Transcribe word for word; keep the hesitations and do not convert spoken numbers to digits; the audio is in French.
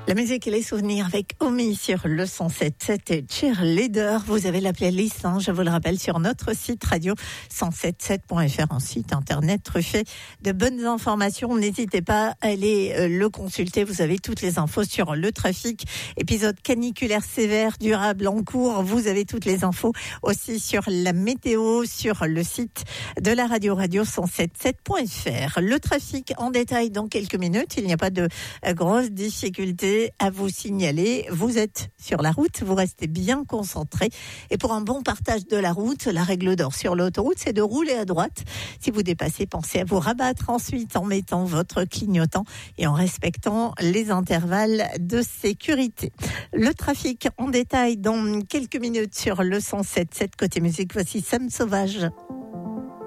La musique et les souvenirs avec Omi sur le cent sept sept et Cheerleader. Vous avez la playlist, hein, je vous le rappelle, sur notre site radio cent sept sept point f r, un site internet truffé de bonnes informations. N'hésitez pas à aller euh, le consulter. Vous avez toutes les infos sur le trafic, épisode caniculaire sévère, durable en cours. Vous avez toutes les infos aussi sur la météo, sur le site de la radio, radio cent sept sept point f r. Le trafic en détail dans quelques minutes. Il n'y a pas de euh, grosses difficultés à vous signaler. Vous êtes sur la route, vous restez bien concentré. Et pour un bon partage de la route, la règle d'or sur l'autoroute, c'est de rouler à droite. Si vous dépassez, pensez à vous rabattre ensuite en mettant votre clignotant et en respectant les intervalles de sécurité. Le trafic en détail dans quelques minutes sur le cent sept sept côté musique. Voici Sam Sauvage.